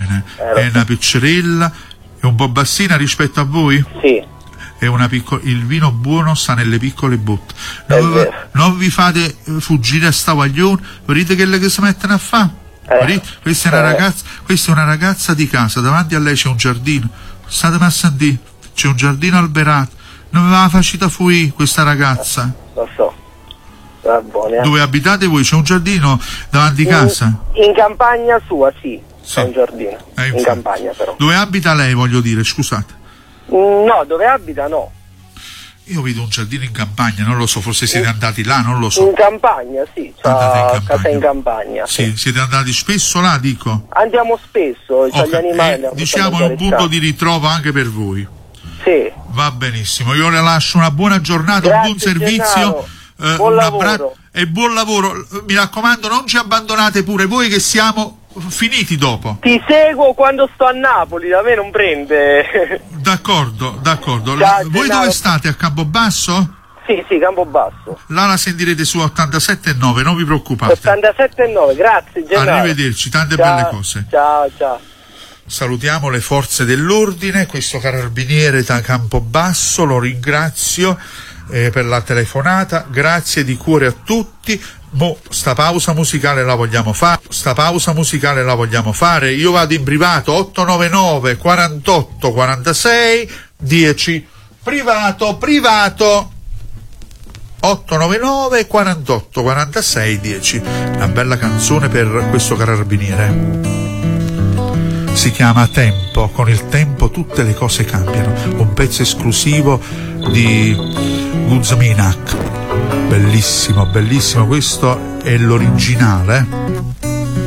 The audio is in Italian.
bene. È una piccirella, è un po' bassina rispetto a voi? Sì. È il vino buono sta nelle piccole botte. Non vi fate fuggire a sta guaglione, vedete che si mettono a fare? Questa è una ragazza di casa, davanti a lei c'è un giardino, state a sentire, c'è un giardino alberato, non ve la facita fuori questa ragazza? Lo so. Va buone. Dove abitate voi? C'è un giardino davanti a casa? In campagna sua, sì. C'è un giardino. In campagna però. Dove abita lei, voglio dire, scusate? No, dove abita no. Io vedo un giardino in campagna, non lo so, forse siete andati là, non lo so. In campagna, sì, c'ha casa in campagna. Sì, siete andati spesso là, dico? Andiamo spesso, c'ha gli animali. Diciamo è un punto di ritrovo anche per voi. Sì. Va benissimo, io le lascio una buona giornata, grazie, un buon servizio, buon lavoro. E buon lavoro. Mi raccomando, non ci abbandonate pure voi che siamo finiti dopo. Ti seguo quando sto a Napoli, da me non prende. D'accordo. Ciao, voi dove state? A Campobasso? Sì, Campobasso. Là la sentirete su 87.9, non vi preoccupate. 87.9, grazie Gennaro. Arrivederci, tante belle cose. Ciao. Salutiamo le forze dell'ordine, questo carabiniere da Campobasso, lo ringrazio per la telefonata, grazie di cuore a tutti. Sta pausa musicale la vogliamo fare, io vado in privato 899 48 46 10 privato 899 48 46 10. Una bella canzone per questo carabiniere, si chiama Tempo, con il tempo tutte le cose cambiano, un pezzo esclusivo di Guzminak, bellissimo, questo è l'originale.